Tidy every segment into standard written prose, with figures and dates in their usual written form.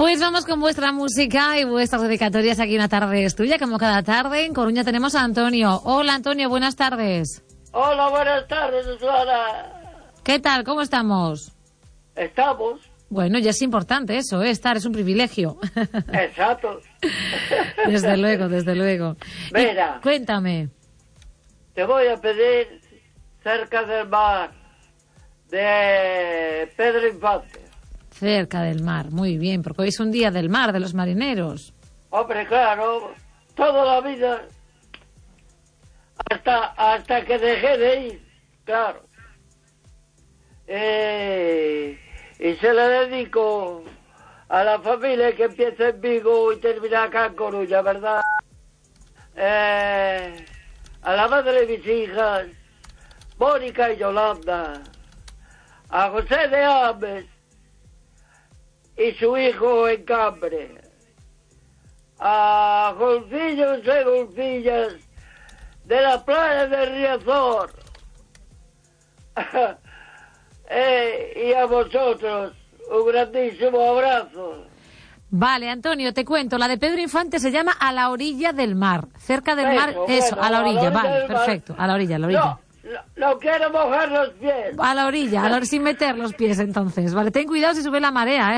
Pues vamos con vuestra música y vuestras dedicatorias aquí en Una Tarde es Tuya, como cada tarde. En Coruña tenemos a Antonio. Hola, Antonio, buenas tardes. Hola, buenas tardes, Susana. ¿Qué tal? ¿Cómo estamos? Estamos. Bueno, ya es importante eso, estar, es un privilegio. Exacto. Desde luego, desde luego. Mira. Cuéntame. Te voy a pedir Cerca del Mar, de Pedro Infante. Cerca del mar, muy bien, porque hoy es un día del mar, de los marineros. Hombre, claro, toda la vida, hasta que dejé de ir, claro. Y se le dedico a la familia que empieza en Vigo y termina acá en Coruña, ¿verdad? A la madre de mis hijas, Mónica y Yolanda, a José de Ames y su hijo en Cambre, a Golfillos y Golfillas de la playa de Riazor, y a vosotros un grandísimo abrazo. Vale, Antonio, te cuento, la de Pedro Infante se llama A la orilla del mar, cerca del mar, eso, bueno, a la orilla, vale, del mar. perfecto, a la orilla, a la orilla. No quiero mojar los pies. A la orilla, sin meter los pies entonces, vale, ten cuidado si sube la marea,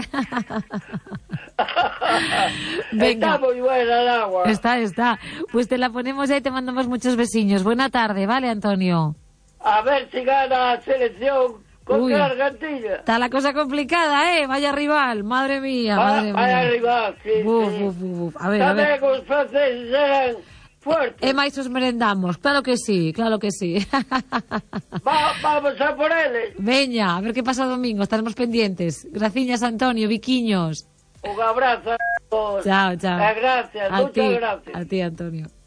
Venga. Está muy buena el agua. Está, pues te la ponemos ahí y te mandamos muchos besiños. Buena tarde, vale, Antonio. A ver si gana la selección contra Argentina. Está la cosa complicada, vaya rival, madre mía, madre mía. Vaya rival, sí, Uf. A ver. También los franceses eran fuertes. Mais os merendamos, claro que sí. Vamos a por él. Veña, a ver qué pasa domingo, estaremos pendientes. Graciñas, Antonio, viquiños. Un abrazo a todos. Chao. Gracias, muchas gracias. A ti, Antonio.